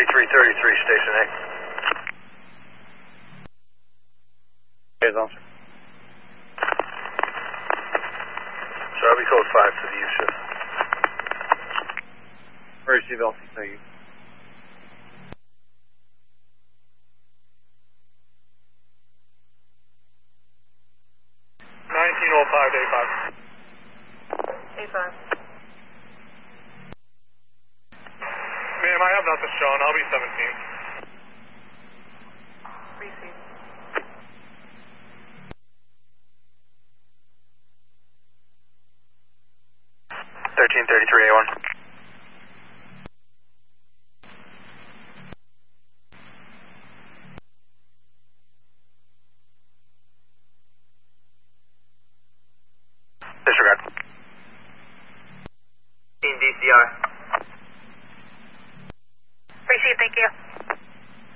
3333, Station 8. Yes, officer. Charlie code 5 to the U shift. Receive LC, 1905 to A5. A5. Ma'am, I have nothing shown. I'll be 17. Receive. 1333 A1. Disregard. Team DCR. Receive, thank you.